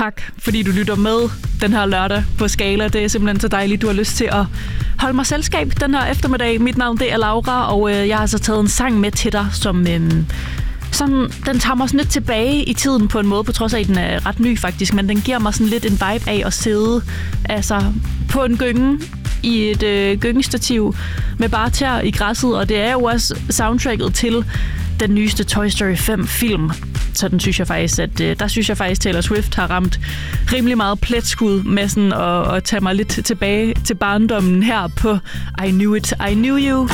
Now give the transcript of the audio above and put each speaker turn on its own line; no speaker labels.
tak, fordi du lytter med den her lørdag på Skala. Det er simpelthen så dejligt, du har lyst til at holde mig selskab den her eftermiddag. Mit navn det er Laura, og jeg har så taget en sang med til dig, som den tager mig sådan lidt tilbage i tiden på en måde, på trods af, at den er ret ny faktisk, men den giver mig sådan lidt en vibe af at sidde på en gynge i et gyngestativ med bare tæer i græsset, og det er jo også soundtracket til den nyeste Toy Story 5-film. Så den synes jeg faktisk, at Taylor Swift har ramt rimelig meget pletskud med sådan at tage mig lidt tilbage til barndommen her på I Knew It, I Knew You.